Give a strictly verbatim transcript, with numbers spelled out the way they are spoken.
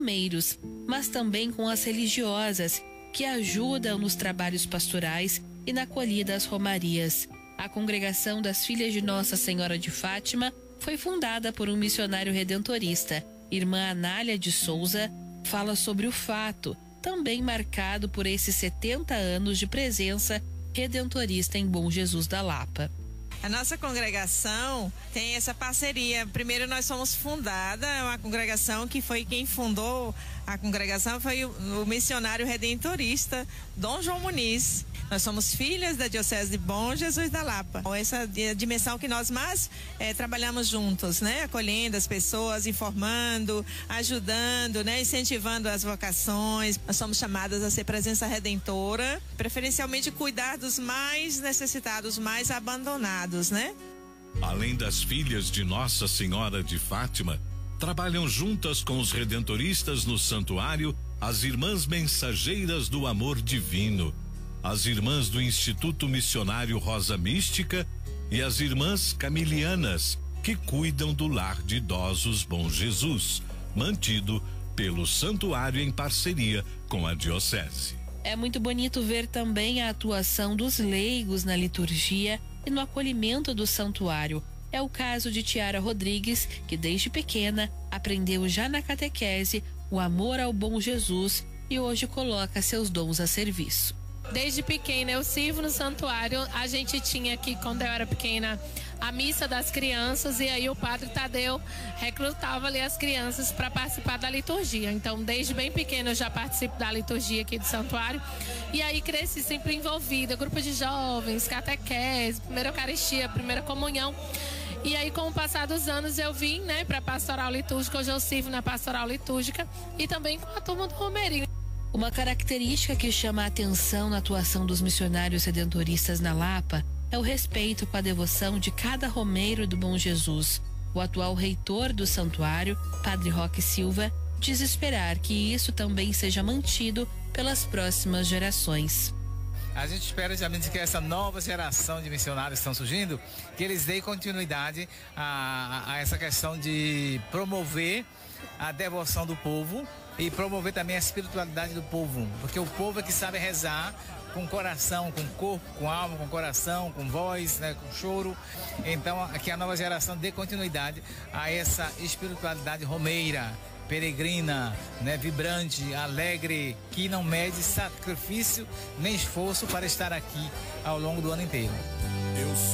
romeiros, mas também com as religiosas, que ajudam nos trabalhos pastorais e na acolhida às romarias. A Congregação das Filhas de Nossa Senhora de Fátima foi fundada por um missionário redentorista. Irmã Anália de Souza fala sobre o fato, também marcado por esses setenta anos de presença redentorista em Bom Jesus da Lapa. A nossa congregação tem essa parceria. Primeiro, nós somos fundada, é uma congregação que foi quem fundou a congregação, foi o, o missionário redentorista Dom João Muniz. Nós somos filhas da Diocese de Bom Jesus da Lapa. Essa é a dimensão que nós mais é, trabalhamos juntos, né? Acolhendo as pessoas, informando, ajudando, né? Incentivando as vocações. Nós somos chamadas a ser presença redentora, preferencialmente cuidar dos mais necessitados, mais abandonados, né? Além das filhas de Nossa Senhora de Fátima, trabalham juntas com os redentoristas no santuário as Irmãs Mensageiras do Amor Divino, as Irmãs do Instituto Missionário Rosa Mística e as Irmãs Camilianas, que cuidam do Lar de Idosos Bom Jesus, mantido pelo santuário em parceria com a Diocese. É muito bonito ver também a atuação dos leigos na liturgia e no acolhimento do santuário. É o caso de Tiara Rodrigues, que desde pequena aprendeu já na catequese o amor ao bom Jesus e hoje coloca seus dons a serviço. Desde pequena eu sirvo no santuário. A gente tinha aqui, quando eu era pequena, a missa das crianças, e aí o padre Tadeu recrutava ali as crianças para participar da liturgia. Então, desde bem pequena eu já participo da liturgia aqui do santuário, e aí cresci sempre envolvida, grupo de jovens, catequese, primeira Eucaristia, primeira comunhão. E aí, com o passar dos anos, eu vim, né, para a pastoral litúrgica. Hoje eu sirvo na pastoral litúrgica e também com a turma do Romeirinho. Uma característica que chama a atenção na atuação dos missionários redentoristas na Lapa é o respeito com a devoção de cada romeiro do Bom Jesus. O atual reitor do santuário, Padre Roque Silva, diz esperar que isso também seja mantido pelas próximas gerações. A gente espera justamente que essa nova geração de missionários que estão surgindo, que eles deem continuidade a, a, a essa questão de promover a devoção do povo e promover também a espiritualidade do povo, porque o povo é que sabe rezar com coração, com corpo, com alma, com coração, com voz, né, com choro. Então, que a nova geração dê continuidade a essa espiritualidade romeira, peregrina, né, vibrante, alegre, que não mede sacrifício nem esforço para estar aqui ao longo do ano inteiro.